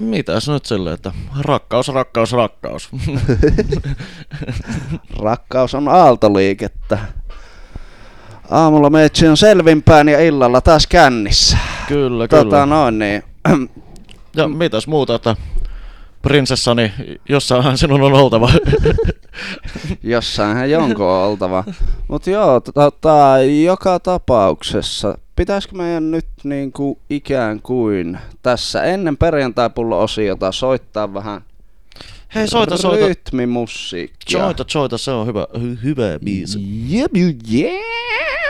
Mitäs nyt silleen, että rakkaus. Rakkaus on aaltoliikettä. Aamulla meitsi on selvinpäin ja illalla taas kännissä. Kyllä. Niin. Ja mitäs muuta, että prinsessani, jossainhan sinun on oltava. Jossainhan jonkun on oltava. Mut joo, joka tapauksessa, pitäisikö meidän nyt niinku ikään kuin tässä ennen perjantai-pullo-osiota soittaa vähän Hei, soita. rytmimusiikkia. Soita, se on hyvä biisi. Yeah.